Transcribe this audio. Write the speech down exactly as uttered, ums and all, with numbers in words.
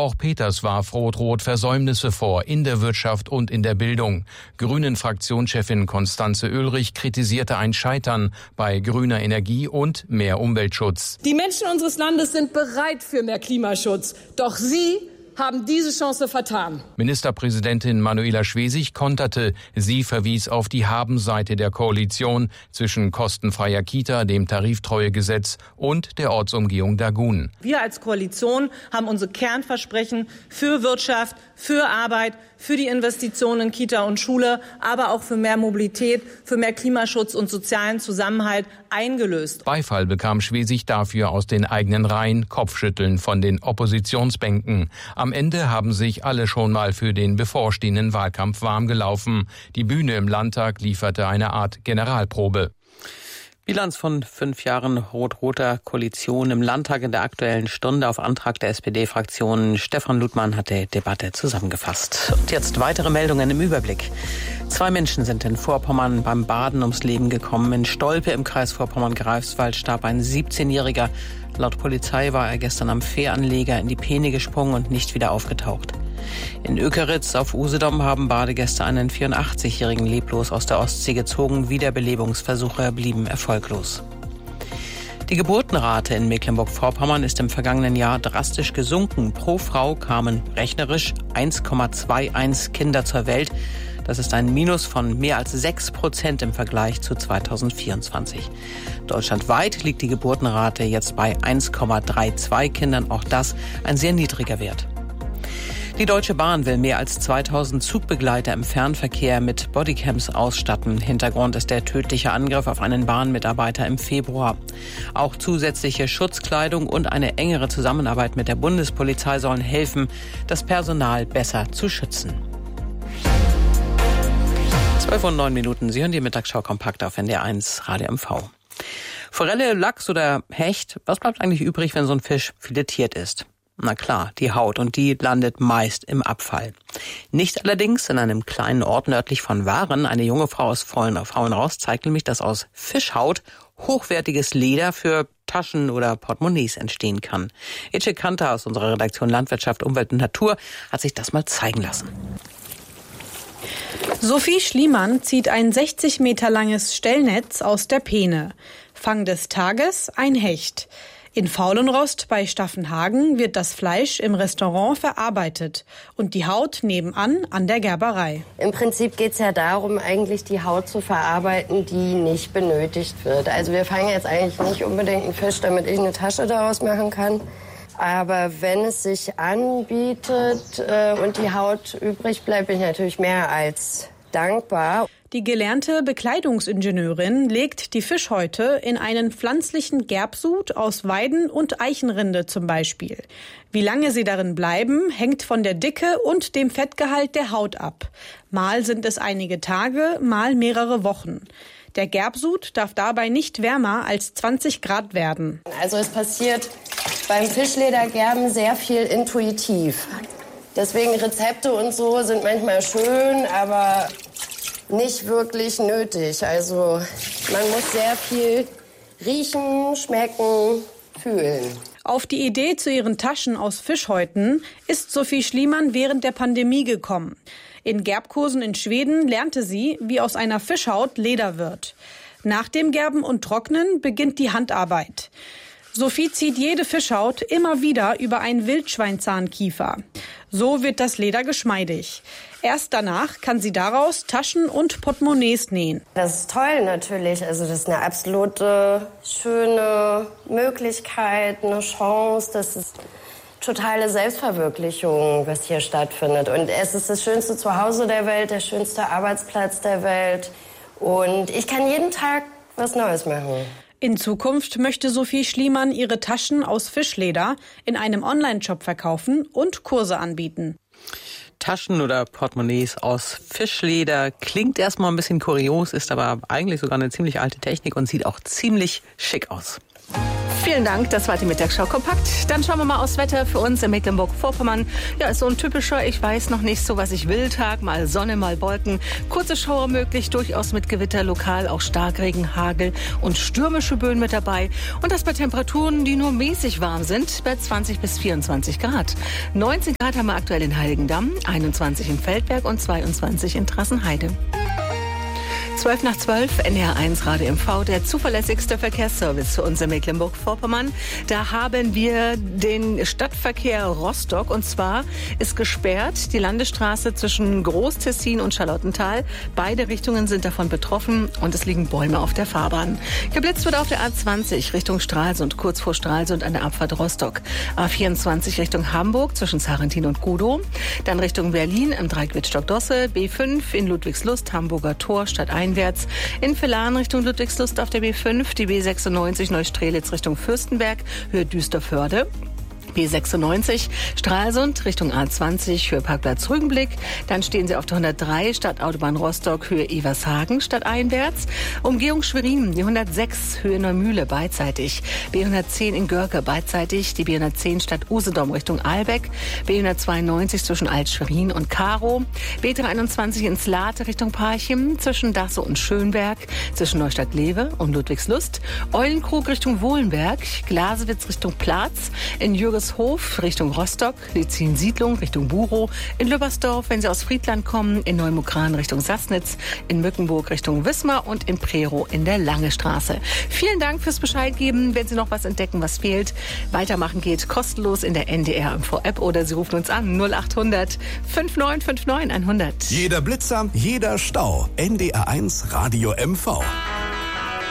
Auch Peters warf Rot-Rot Versäumnisse vor in der Wirtschaft und in der Bildung. Grünen-Fraktionschefin Constanze Oehlrich kritisierte ein Scheitern bei grüner Energie und mehr Umweltschutz. Die Menschen unseres Landes sind bereit für mehr Klimaschutz. Doch Sie haben diese Chance vertan. Ministerpräsidentin Manuela Schwesig konterte. Sie verwies auf die Habenseite der Koalition zwischen kostenfreier Kita, dem Tariftreuegesetz und der Ortsumgehung Dagun. Wir als Koalition haben unsere Kernversprechen für Wirtschaft, für Arbeit, für die Investitionen in Kita und Schule, aber auch für mehr Mobilität, für mehr Klimaschutz und sozialen Zusammenhalt eingelöst. Beifall bekam Schwesig dafür aus den eigenen Reihen, Kopfschütteln von den Oppositionsbänken. Am Ende haben sich alle schon mal für den bevorstehenden Wahlkampf warm gelaufen. Die Bühne im Landtag lieferte eine Art Generalprobe. Bilanz von fünf Jahren rot-roter Koalition im Landtag in der Aktuellen Stunde. Auf Antrag der S P D-Fraktion Stefan Ludmann hat die Debatte zusammengefasst. Und jetzt weitere Meldungen im Überblick. Zwei Menschen sind in Vorpommern beim Baden ums Leben gekommen. In Stolpe im Kreis Vorpommern-Greifswald starb ein siebzehnjähriger. Laut Polizei war er gestern am Fähranleger in die Peene gesprungen und nicht wieder aufgetaucht. In Ökeritz auf Usedom haben Badegäste einen vierundachtzigjährigen leblos aus der Ostsee gezogen. Wiederbelebungsversuche blieben erfolglos. Die Geburtenrate in Mecklenburg-Vorpommern ist im vergangenen Jahr drastisch gesunken. Pro Frau kamen rechnerisch eins Komma einundzwanzig Kinder zur Welt. Das ist ein Minus von mehr als sechs Prozent im Vergleich zu zweitausendvierundzwanzig. Deutschlandweit liegt die Geburtenrate jetzt bei eins Komma zweiunddreißig Kindern. Auch das ein sehr niedriger Wert. Die Deutsche Bahn will mehr als zweitausend Zugbegleiter im Fernverkehr mit Bodycams ausstatten. Hintergrund ist der tödliche Angriff auf einen Bahnmitarbeiter im Februar. Auch zusätzliche Schutzkleidung und eine engere Zusammenarbeit mit der Bundespolizei sollen helfen, das Personal besser zu schützen. zwölf und neun Minuten. Sie hören die Mittagsschau kompakt auf N D R eins Radio M V. Forelle, Lachs oder Hecht, was bleibt eigentlich übrig, wenn so ein Fisch filetiert ist? Na klar, die Haut, und die landet meist im Abfall. Nicht allerdings in einem kleinen Ort nördlich von Waren. Eine junge Frau aus Frauenraus zeigt nämlich, dass aus Fischhaut hochwertiges Leder für Taschen oder Portemonnaies entstehen kann. Ece Kanter aus unserer Redaktion Landwirtschaft, Umwelt und Natur hat sich das mal zeigen lassen. Sophie Schliemann zieht ein sechzig Meter langes Stellnetz aus der Peene. Fang des Tages ein Hecht. In Faulenrost bei Staffenhagen wird das Fleisch im Restaurant verarbeitet und die Haut nebenan an der Gerberei. Im Prinzip geht es ja darum, eigentlich die Haut zu verarbeiten, die nicht benötigt wird. Also wir fangen jetzt eigentlich nicht unbedingt einen Fisch, damit ich eine Tasche daraus machen kann. Aber wenn es sich anbietet äh, und die Haut übrig bleibt, bin ich natürlich mehr als dankbar. Die gelernte Bekleidungsingenieurin legt die Fischhäute in einen pflanzlichen Gerbsud aus Weiden- und Eichenrinde zum Beispiel. Wie lange sie darin bleiben, hängt von der Dicke und dem Fettgehalt der Haut ab. Mal sind es einige Tage, mal mehrere Wochen. Der Gerbsud darf dabei nicht wärmer als zwanzig Grad werden. Also es passiert beim Fischledergerben sehr viel intuitiv. Deswegen Rezepte und so sind manchmal schön, aber nicht wirklich nötig. Also man muss sehr viel riechen, schmecken, fühlen. Auf die Idee zu ihren Taschen aus Fischhäuten ist Sophie Schliemann während der Pandemie gekommen. In Gerbkursen in Schweden lernte sie, wie aus einer Fischhaut Leder wird. Nach dem Gerben und Trocknen beginnt die Handarbeit. Sophie zieht jede Fischhaut immer wieder über einen Wildschweinzahnkiefer. So wird das Leder geschmeidig. Erst danach kann sie daraus Taschen und Portemonnaies nähen. Das ist toll natürlich. Also das ist eine absolute schöne Möglichkeit, eine Chance. Das ist totale Selbstverwirklichung, was hier stattfindet. Und es ist das schönste Zuhause der Welt, der schönste Arbeitsplatz der Welt. Und ich kann jeden Tag was Neues machen. In Zukunft möchte Sophie Schliemann ihre Taschen aus Fischleder in einem Online-Shop verkaufen und Kurse anbieten. Taschen oder Portemonnaies aus Fischleder klingt erstmal ein bisschen kurios, ist aber eigentlich sogar eine ziemlich alte Technik und sieht auch ziemlich schick aus. Vielen Dank, das war die Mittagsschau kompakt. Dann schauen wir mal aufs Wetter für uns in Mecklenburg-Vorpommern. Ja, ist so ein typischer, ich weiß noch nicht so, was ich will, Tag. Mal Sonne, mal Wolken. Kurze Schauer möglich, durchaus mit Gewitter, lokal auch Starkregen, Hagel und stürmische Böen mit dabei. Und das bei Temperaturen, die nur mäßig warm sind, bei zwanzig bis vierundzwanzig Grad. neunzehn Grad haben wir aktuell in Heiligendamm, einundzwanzig in Feldberg und zweiundzwanzig in Trassenheide. zwölf nach zwölf, N R eins Radio M V, der zuverlässigste Verkehrsservice für uns in Mecklenburg-Vorpommern. Da haben wir den Stadtverkehr Rostock und zwar ist gesperrt die Landesstraße zwischen Groß-Tessin und Charlottenthal. Beide Richtungen sind davon betroffen und es liegen Bäume auf der Fahrbahn. Geblitzt wird auf der A zwanzig Richtung Stralsund, kurz vor Stralsund an der Abfahrt Rostock. A vierundzwanzig Richtung Hamburg zwischen Sarrentin und Gudow. Dann Richtung Berlin im Dreieck Wittstock-Dosse, B fünf in Ludwigslust, Hamburger Tor, Stadt einwärts. In Villaren Richtung Ludwigslust auf der B fünf, die B sechsundneunzig Neustrelitz Richtung Fürstenberg, Höhe Düsterförde. B sechsundneunzig Stralsund Richtung A zwanzig, Höhe Parkplatz Rügenblick. Dann stehen Sie auf der hundertdrei Stadtautobahn Rostock, Höhe Evershagen, stadteinwärts. Umgehung Schwerin, die hundertsechs, Höhe Neumühle, beidseitig. B hundertzehn in Görke, beidseitig. Die B hundertzehn Stadt Usedom Richtung Ahlbeck. B hundertzweiundneunzig zwischen Alt-Schwerin und Karow. B dreihunderteinundzwanzig ins Late Richtung Parchim, zwischen Dasse und Schönberg. Zwischen Neustadt-Lewe und Ludwigslust. Eulenkrug Richtung Wohlenberg. Glasewitz Richtung Platz. In Jürges Hof Richtung Rostock, Lizin-Siedlung Richtung Burow, in Lübbersdorf, wenn Sie aus Friedland kommen, in Neumukran Richtung Sassnitz, in Mückenburg Richtung Wismar und in Prerow in der Lange Straße. Vielen Dank fürs Bescheid geben. Wenn Sie noch was entdecken, was fehlt, weitermachen geht kostenlos in der N D R M V-App oder Sie rufen uns an null achthundert fünfundneunzig neunundfünfzig hundert. Jeder Blitzer, jeder Stau. N D R eins Radio M V.